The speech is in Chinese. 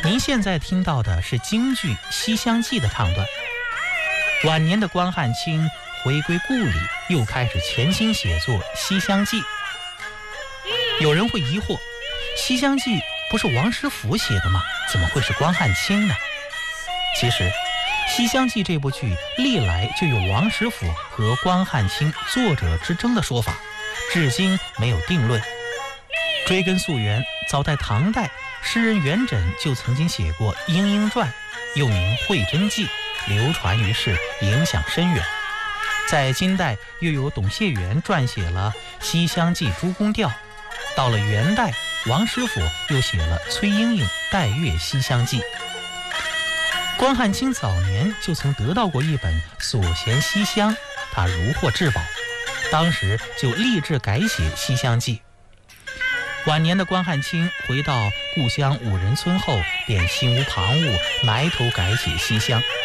您现在听到的是京剧《西厢记》的唱段。晚年的关汉卿回归故里，又开始潜心写作《西厢记》。有人会疑惑，《西厢记》不是王实甫写的吗？怎么会是关汉卿呢？其实《西厢记》这部剧历来就有王实甫和关汉卿作者之争的说法，至今没有定论。追根溯源，早在唐代，诗人元稹就曾经写过《莺莺传》，又名《会真记》，流传于世，影响深远。在金代，又有董解元撰写了《西厢记·诸宫调》。到了元代，王实甫又写了《崔莺莺代月西厢记》。关汉卿早年就曾得到过一本《所衔西厢》，他如获至宝，当时就立志改写《西厢记》。晚年的关汉卿回到故乡五人村后，便心无旁骛，埋头改写《西厢》。